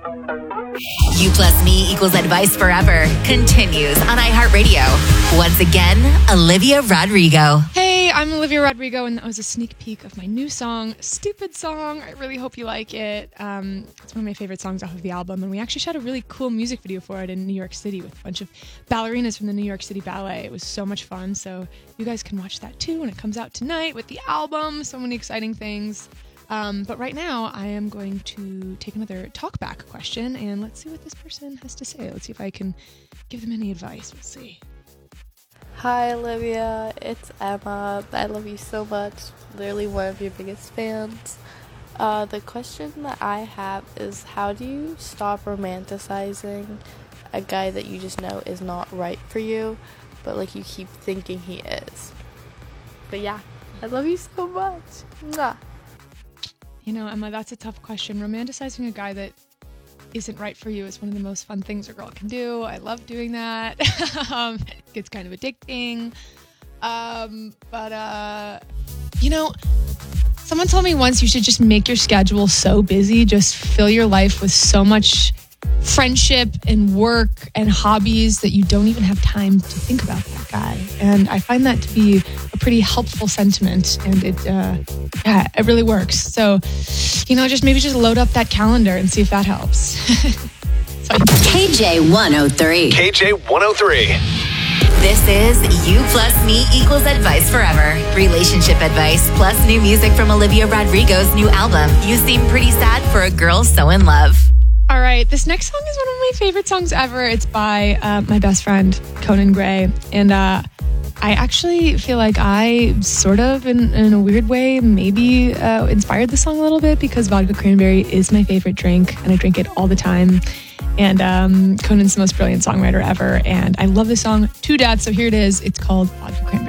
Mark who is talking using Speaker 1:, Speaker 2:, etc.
Speaker 1: You plus me equals advice forever continues on iHeartRadio. Once again, Olivia Rodrigo.
Speaker 2: Hey, I'm Olivia Rodrigo, and that was a sneak peek of my new song, Stupid Song. I really hope you like it. It's one of my favorite songs off of the album, and we actually shot a really cool music video for it in New York City with a bunch of ballerinas from the New York City Ballet. It was so much fun, so you guys can watch that too when it comes out tonight with the album. So many exciting things. But right now, I am going to take another talkback question, and let's see what this person has to say. Let's see if I can give them any advice. We'll see.
Speaker 3: Hi, Olivia. It's Emma. I love you so much. Literally one of your biggest fans. The question that I have is, how do you stop romanticizing a guy that you just know is not right for you, but like you keep thinking he is? But yeah, I love you so much. Mwah.
Speaker 2: You know, Emma, that's a tough question. Romanticizing a guy that isn't right for you is one of the most fun things a girl can do. I love doing that. It gets kind of addicting. You know, someone told me once you should just make your schedule so busy, just fill your life with so much friendship and work and hobbies that you don't even have time to think about that guy. And I find that to be a pretty helpful sentiment, and it really works. So, you know, just load up that calendar and see if that helps.
Speaker 1: KJ 103.
Speaker 4: KJ 103.
Speaker 1: This is You Plus Me equals advice forever. Relationship advice plus new music from Olivia Rodrigo's new album, You Seem Pretty Sad for a Girl So in Love.
Speaker 2: All right, this next song is one of my favorite songs ever. It's by my best friend, Conan Gray. And I actually feel like I sort of, in a weird way, maybe inspired the song a little bit, because vodka cranberry is my favorite drink, and I drink it all the time. And Conan's the most brilliant songwriter ever. And I love this song to death. So here it is. It's called Vodka Cranberry.